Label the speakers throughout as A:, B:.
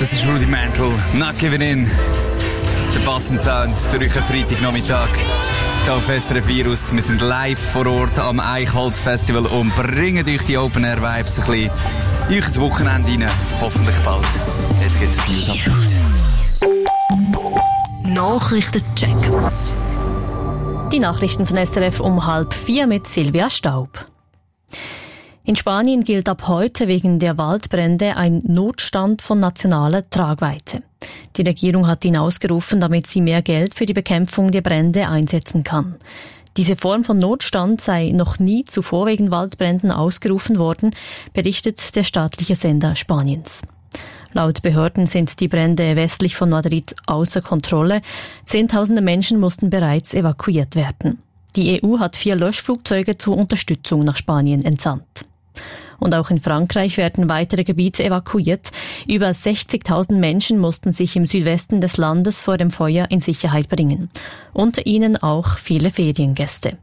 A: Das ist Rudimental, Not Giving In. Der passende Sound für euch am Freitagnachmittag. Hier auf SRF Virus. Wir sind live vor Ort am Eichholz Festival und bringen euch die Open Air Vibes ein bisschen in euch ins Wochenende rein. Hoffentlich bald. Jetzt geht's auf News Update.
B: Nachrichtencheck.
C: Die Nachrichten von SRF um 3:30 mit Silvia Staub. In Spanien gilt ab heute wegen der Waldbrände ein Notstand von nationaler Tragweite. Die Regierung hat ihn ausgerufen, damit sie mehr Geld für die Bekämpfung der Brände einsetzen kann. Diese Form von Notstand sei noch nie zuvor wegen Waldbränden ausgerufen worden, berichtet der staatliche Sender Spaniens. Laut Behörden sind die Brände westlich von Madrid außer Kontrolle. Zehntausende Menschen mussten bereits evakuiert werden. Die EU hat 4 Löschflugzeuge zur Unterstützung nach Spanien entsandt. Und auch in Frankreich werden weitere Gebiete evakuiert. Über 60.000 Menschen mussten sich im Südwesten des Landes vor dem Feuer in Sicherheit bringen. Unter ihnen auch viele Feriengäste.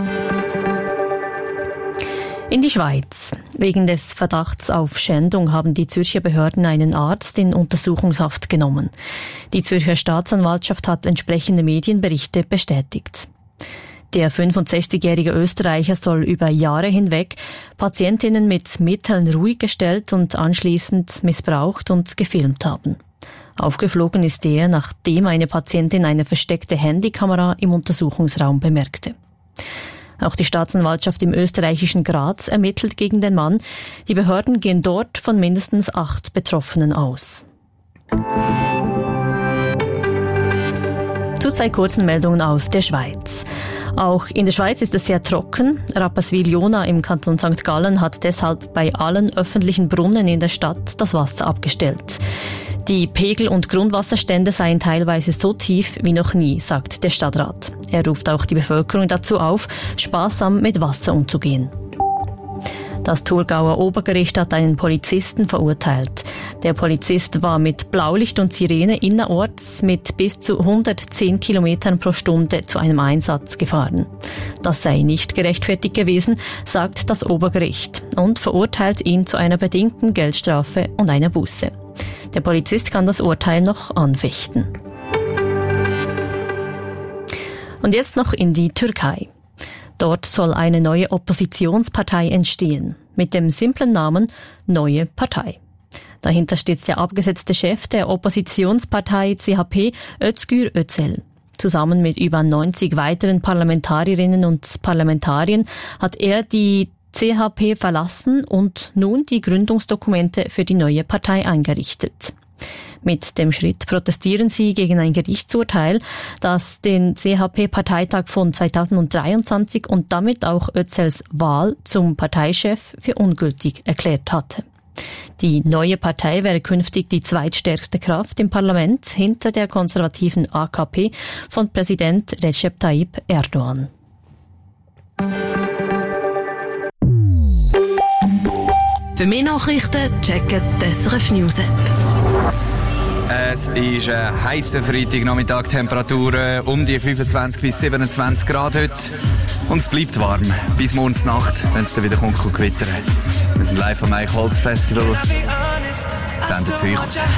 C: In die Schweiz. Wegen des Verdachts auf Schändung haben die Zürcher Behörden einen Arzt in Untersuchungshaft genommen. Die Zürcher Staatsanwaltschaft hat entsprechende Medienberichte bestätigt. Der 65-jährige Österreicher soll über Jahre hinweg Patientinnen mit Mitteln ruhig gestellt und anschließend missbraucht und gefilmt haben. Aufgeflogen ist er, nachdem eine Patientin eine versteckte Handykamera im Untersuchungsraum bemerkte. Auch die Staatsanwaltschaft im österreichischen Graz ermittelt gegen den Mann. Die Behörden gehen dort von mindestens 8 Betroffenen aus. Zu 2 kurzen Meldungen aus der Schweiz. Auch in der Schweiz ist es sehr trocken. Rapperswil-Jona im Kanton St. Gallen hat deshalb bei allen öffentlichen Brunnen in der Stadt das Wasser abgestellt. Die Pegel- und Grundwasserstände seien teilweise so tief wie noch nie, sagt der Stadtrat. Er ruft auch die Bevölkerung dazu auf, sparsam mit Wasser umzugehen. Das Thurgauer Obergericht hat einen Polizisten verurteilt. Der Polizist war mit Blaulicht und Sirene innerorts mit bis zu 110 Kilometern pro Stunde zu einem Einsatz gefahren. Das sei nicht gerechtfertigt gewesen, sagt das Obergericht und verurteilt ihn zu einer bedingten Geldstrafe und einer Buße. Der Polizist kann das Urteil noch anfechten. Und jetzt noch in die Türkei. Dort soll eine neue Oppositionspartei entstehen, mit dem simplen Namen Neue Partei. Dahinter steht der abgesetzte Chef der Oppositionspartei CHP, Özgür Özel. Zusammen mit über 90 weiteren Parlamentarierinnen und Parlamentariern hat er die CHP verlassen und nun die Gründungsdokumente für die neue Partei eingerichtet. Mit dem Schritt protestieren sie gegen ein Gerichtsurteil, das den CHP-Parteitag von 2023 und damit auch Özels Wahl zum Parteichef für ungültig erklärt hatte. Die neue Partei wäre künftig die zweitstärkste Kraft im Parlament hinter der konservativen AKP von Präsident Recep Tayyip Erdogan.
B: Für mehr Nachrichten checken die SRF News App.
A: Es ist ein heisser Freitagnachmittag, Temperaturen um die 25 bis 27 Grad heute. Und es bleibt warm bis morgens Nacht, wenn es dann wieder kommt, gewittern. Wir sind live am Eichholz Festival. Senden zu euch.